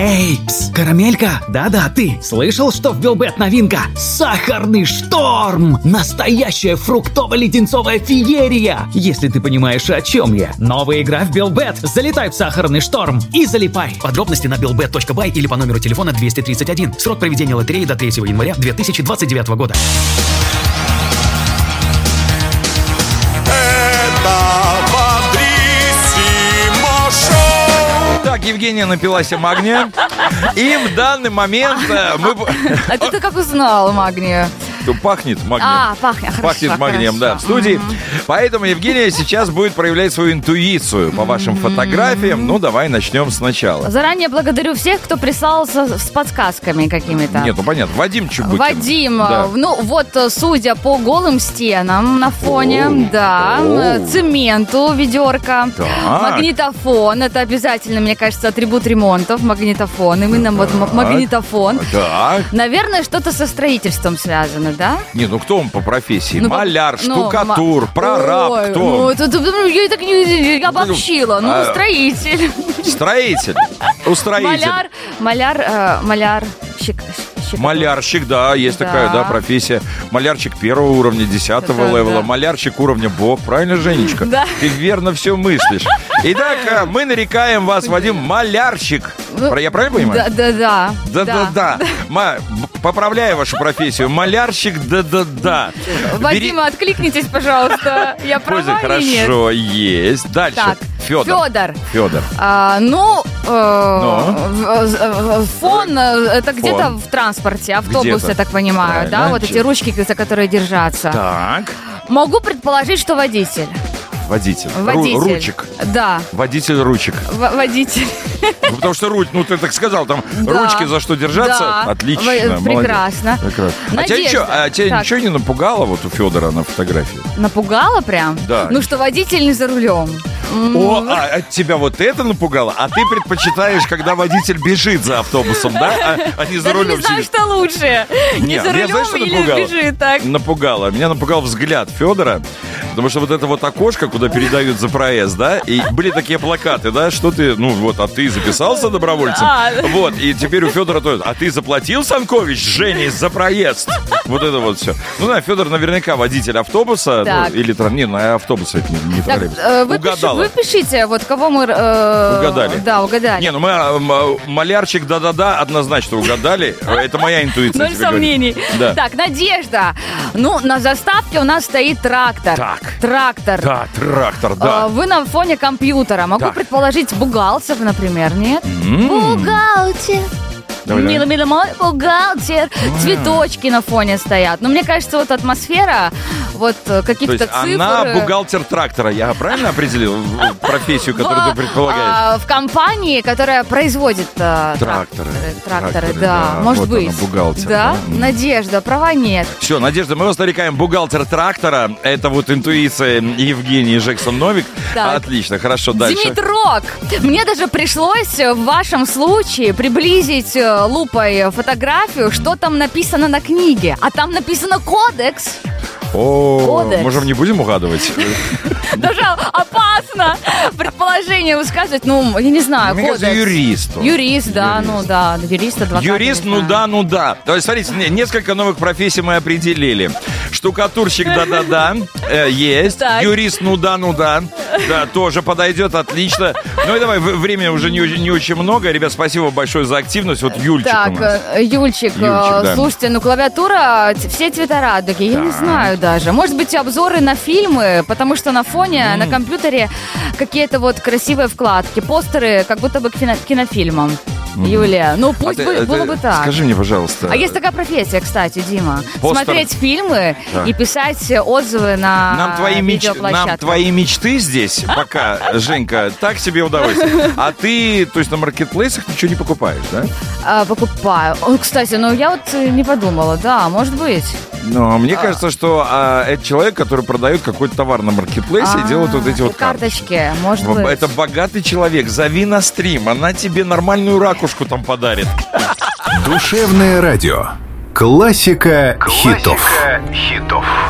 Эй, пс, карамелька, да-да, ты слышал, что в Белбет новинка? Сахарный шторм! Настоящая фруктово-леденцовая феерия! Если ты понимаешь, о чем я. Новая игра в Белбет. Залетай в сахарный шторм и залипай. Подробности на belbet.by или по номеру телефона 231. Срок проведения лотереи до 3 января 2029 года. Так, Евгения напилась магния. И в данный момент мы... А ты как узнал магния? Пахнет магнием. Пахнет магнием, да, в студии. Поэтому Евгения сейчас будет проявлять свою интуицию по вашим фотографиям. Ну, давай начнем сначала. Заранее благодарю всех, кто прислал с подсказками какими-то. Нет, ну понятно. Вадим Чубыкин. Вадим, да. Ну вот, судя по голым стенам на фоне, цементу, ведерко, магнитофон. Это обязательно, мне кажется, атрибут ремонтов. Магнитофон. Именно вот магнитофон. Так. Наверное, что-то со строительством связано, да? Не, ну кто он по профессии? Ну, маляр, штукатур, прораб, кто? Ну, я так не обобщила. Ну, строитель. Строитель. Устроитель. Малярщик. Малярщик, да, есть такая, да, профессия. Малярчик первого уровня, 10-го левела. Малярчик уровня бог. Правильно, Женечка? Да. Ты верно все мыслишь. Итак, мы нарекаем вас, Вадим, малярщик. Я правильно понимаю? Да. Поправляю вашу профессию. Малярщик, да. Вадим, откликнитесь, пожалуйста. Я права или нет? Хорошо, есть. Дальше. Так, Федор. Фон, это где-то в транспорте, автобус, я так понимаю, да? Вот эти ручки, за которые держаться. Так. Могу предположить, что водитель. Водитель. Ручек. Да. Водитель ручек. Водитель. Ну, потому что ну ты так сказал, там ручки за что держаться. Да. Отлично. Прекрасно. А тебя ничего не напугало вот у Федора на фотографии? Напугало прям? Да. Ну что водитель не за рулем. От тебя вот это напугало? А ты предпочитаешь, когда водитель бежит за автобусом, да? А не за рулем сидит? Не знаю, что лучше. Не за рулем или бежит так? Напугало. Меня напугал взгляд Федора. Потому что вот это вот окошко, куда передают за проезд, да, и были такие плакаты, да, что ты, а ты записался добровольцем? Вот, и теперь у Федора то, а ты заплатил, Санкович, Жене, за проезд? Вот это вот все. Ну да, Федор наверняка водитель автобуса, или автобуса, это не троллейбус. Угадала. Вы пишите, вот кого мы... Угадали. Да, угадали. Не, мы малярчик, да-да-да, однозначно угадали. Это моя интуиция. 0 сомнений. Да. Так, Надежда. Ну, на заставке у нас стоит трактор. Трактор. Да, трактор, да. Вы на фоне компьютера. Могу предположить бухгалтер, например, нет? Бухгалтер. Милый мой бухгалтер. Цветочки на фоне стоят. Но мне кажется, вот атмосфера вот каких-то цифр. То есть она бухгалтер трактора. Я правильно определил профессию, которую ты предполагаешь? В компании, которая производит тракторы, да. Может быть. Бухгалтер. Да? Надежда, права нет. Все, Надежда, мы вас нарекаем бухгалтер трактора. Это вот интуиция Евгении Джексон-Новик. Отлично, хорошо, дальше. Димитрок. Мне даже пришлось в вашем случае приблизить лупой фотографию, что там написано на книге. А там написано «Кодекс». Кодекс. Можем не будем угадывать? Даже опасно предположение высказывать. Ну, я не знаю, мне кодекс. Кажется, юрист. Юрист, да, юрист, адвокат. Юрист, да. То есть, смотрите, несколько новых профессий мы определили. Штукатурщик, да-да-да, есть. Так. Юрист, да. Да, тоже подойдет, отлично. Ну и давай, времени уже не очень много. Ребят, спасибо большое за активность. Вот Юльчик у нас. Юльчик, да. Слушайте, клавиатура, все цвета радуги, я не знаю даже. Может быть, обзоры на фильмы, потому что на фоне, на компьютере какие-то вот красивые вкладки, постеры, как будто бы к кинофильмам. Юлия, пусть было бы так. Скажи мне, пожалуйста. А есть такая профессия, кстати, Дима. Смотреть фильмы и писать отзывы на видеоплощадках. Нам твои мечты здесь пока, Женька, так себе удовольствие. А ты, то есть на маркетплейсах ничего не покупаешь, да? Покупаю. Кстати, я вот не подумала, да, может быть. Но мне кажется, что это человек, который продает какой-то товар на маркетплейсе и делает вот эти вот карточки. Может быть. Это богатый человек. Зови на стрим, она тебе нормальную ракушку там подарит. Душевное радио. Классика хитов.